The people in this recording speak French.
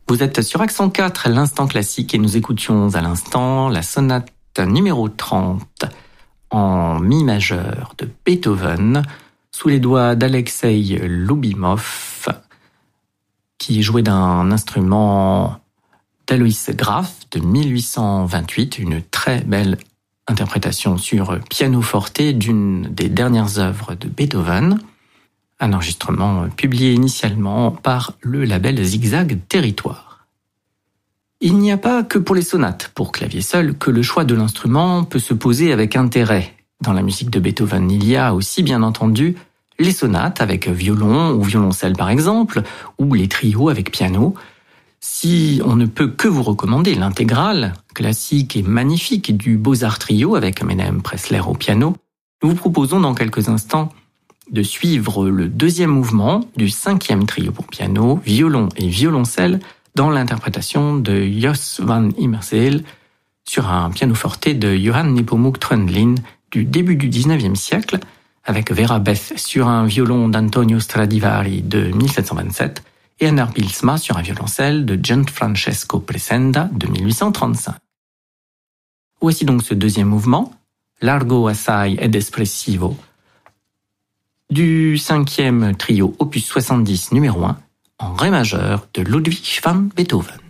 Vous êtes sur Accent 4, l'instant classique, et nous écoutions à l'instant la sonate numéro 30 en mi majeur de Beethoven, sous les doigts d'Alexei Loubimov, qui jouait d'un instrument d'Alois Graf de 1828, une très belle interprétation sur pianoforte d'une des dernières œuvres de Beethoven, un enregistrement publié initialement par le label Zigzag Territoire. Il n'y a pas que pour les sonates, pour clavier seul, que le choix de l'instrument peut se poser avec intérêt. Dans la musique de Beethoven, il y a aussi bien entendu les sonates avec violon ou violoncelle par exemple, ou les trios avec piano. Si on ne peut que vous recommander l'intégrale classique et magnifique du Beaux-Arts Trio avec Menahem Pressler au piano, nous vous proposons dans quelques instants de suivre le deuxième mouvement du 5e trio pour piano, violon et violoncelle dans l'interprétation de Jos van Immerseel sur un pianoforte de Johann Nepomuk Tröndlin du début du 19e siècle, avec Vera Beth sur un violon d'Antonio Stradivari de 1727 et Anna Bilsma sur un violoncelle de Gianfrancesco Presenda de 1835. Voici donc ce deuxième mouvement, Largo assai ed espressivo, du 5e trio opus 70 numéro 1 en ré majeur de Ludwig van Beethoven.